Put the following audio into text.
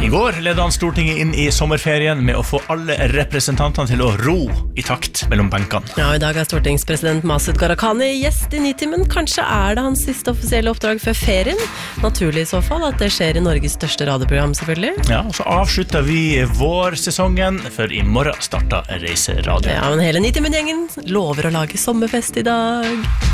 I går ledet han Stortinget inn I sommerferien med å få alle representantene til å ro I takt mellom benkene. Ja, I dag stortingspresident Masud Gharahkhani gjest I Nitimen. Kanskje det hans siste offisielle oppdrag før ferien. Naturlig I så fall at det skjer I Norges største radioprogram, selvfølgelig. Ja, og så avslutter vi vårsesongen, for I morgen starter Reiseradio. Ja, men hele Nitimen-gjengen lover å lage sommerfest I dag.